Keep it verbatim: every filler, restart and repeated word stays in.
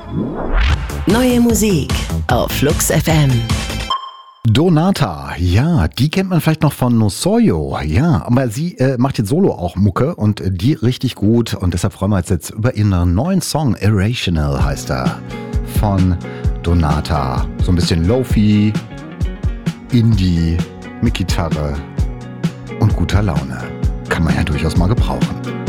Neue Musik auf Flux F M. Donata, ja, die kennt man vielleicht noch von No Soyo, ja, aber sie äh, macht jetzt solo auch Mucke und äh, die richtig gut und deshalb freuen wir uns jetzt über ihren neuen Song, Irrational heißt er, von Donata. So ein bisschen Lo-Fi, Indie, mit Gitarre und guter Laune. Kann man ja durchaus mal gebrauchen.